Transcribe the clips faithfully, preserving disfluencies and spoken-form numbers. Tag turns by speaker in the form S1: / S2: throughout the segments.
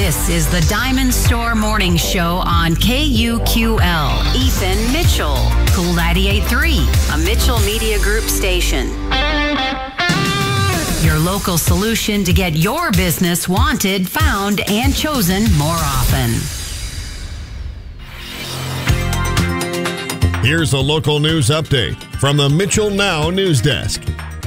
S1: This is the Diamond Store Morning Show on K U Q L. Ethan Mitchell, Cool ninety-eight point three, a Mitchell Media Group station. Your local solution to get your business wanted, found, and chosen more often.
S2: Here's a local news update from the Mitchell Now News Desk.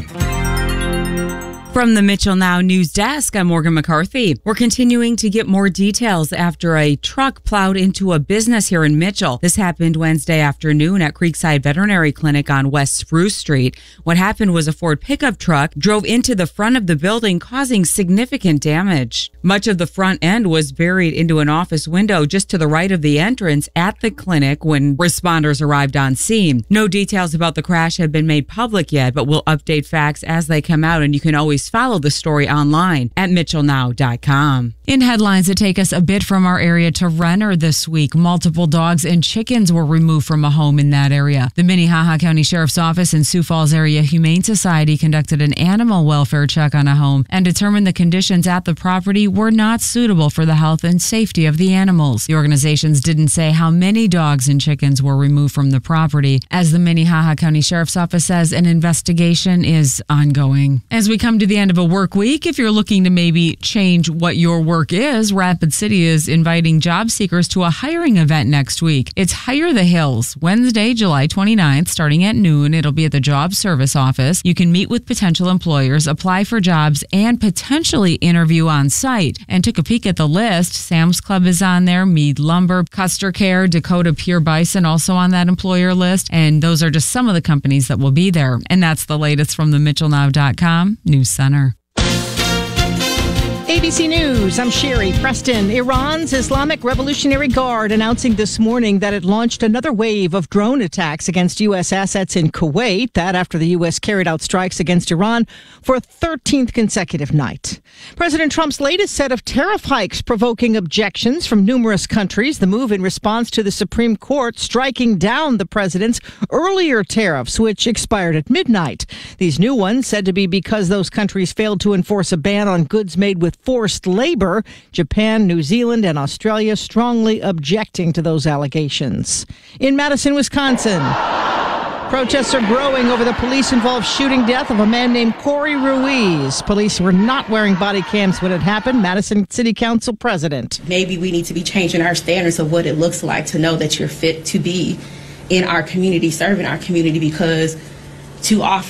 S3: From the Mitchell Now News Desk, I'm Morgan McCarthy. We're continuing to get more details after a truck plowed into a business here in Mitchell. This happened Wednesday afternoon at Creekside Veterinary Clinic on West Spruce Street. What happened was a Ford pickup truck drove into the front of the building, causing significant damage. Much of the front end was buried into an office window just to the right of the entrance at the clinic when responders arrived on scene. No details about the crash have been made public yet, but we'll update facts as they come out, and you can always follow the story online at mitchell now dot com. In headlines that take us a bit from our area to Renner this week, multiple dogs and chickens were removed from a home in that area. The Minnehaha County Sheriff's Office and Sioux Falls Area Humane Society conducted an animal welfare check on a home and determined the conditions at the property were not suitable for the health and safety of the animals. The organizations didn't say how many dogs and chickens were removed from the property. As the Minnehaha County Sheriff's Office says, an investigation is ongoing. As we come to the end of a work week, if you're looking to maybe change what your work is, Rapid City is inviting job seekers to a hiring event next week. It's Hire the Hills, Wednesday, July twenty-ninth, starting at noon. It'll be at the Job Service Office. You can meet with potential employers, apply for jobs, and potentially interview on site. And took a peek at the list. Sam's Club is on there, Mead Lumber, Custer Care, Dakota Pure Bison also on that employer list. And those are just some of the companies that will be there. And that's the latest from the mitchell now dot com News Center.
S4: A B C News, I'm Sherry Preston. Iran's Islamic Revolutionary Guard announcing this morning that it launched another wave of drone attacks against U S assets in Kuwait. That after the U S carried out strikes against Iran for a thirteenth consecutive night. President Trump's latest set of tariff hikes provoking objections from numerous countries. The move in response to the Supreme Court striking down the president's earlier tariffs, which expired at midnight. These new ones said to be because those countries failed to enforce a ban on goods made with forced labor. Japan, New Zealand, and Australia strongly objecting to those allegations. In Madison, Wisconsin, protests are growing over the police-involved shooting death of a man named Corey Ruiz. Police were not wearing body cams when it happened. Madison City Council president.
S5: Maybe we need to be changing our standards of what it looks like to know that you're fit to be in our community, serving our community, because too often